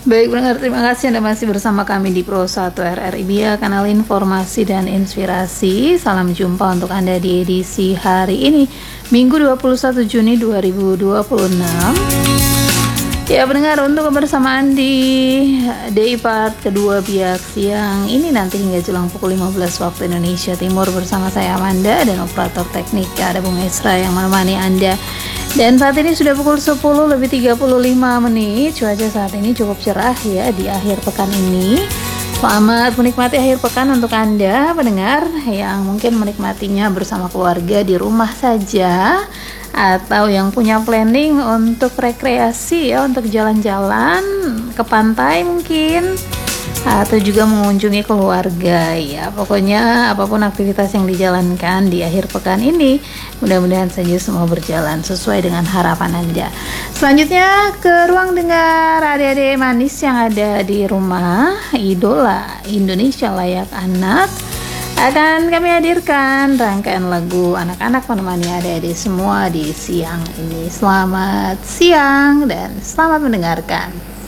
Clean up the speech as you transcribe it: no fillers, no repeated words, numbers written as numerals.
Baik pendengar, terima kasih Anda masih bersama kami di Pro 1 RRI Bia, kanal informasi dan inspirasi. Salam jumpa untuk Anda di edisi hari ini, Minggu 21 Juni 2026. Ya pendengar, untuk kebersamaan di day part kedua Biak siang ini nanti hingga jelang pukul 15 waktu Indonesia Timur bersama saya Amanda dan operator teknik ada Bung Esra yang menemani Anda. Dan saat ini sudah pukul 10:35. Cuaca saat ini cukup cerah ya di akhir pekan ini. Selamat menikmati akhir pekan untuk Anda pendengar yang mungkin menikmatinya bersama keluarga di rumah saja, atau yang punya planning untuk rekreasi ya, untuk jalan-jalan ke pantai mungkin, atau juga mengunjungi keluarga ya. Pokoknya apapun aktivitas yang dijalankan di akhir pekan ini, mudah-mudahan saja semua berjalan sesuai dengan harapan Anda. Selanjutnya ke ruang dengar adik-adik manis yang ada di rumah. Idola Indonesia Layak Anak akan kami hadirkan rangkaian lagu anak-anak menemani adik-adik semua di siang ini. Selamat siang dan selamat mendengarkan.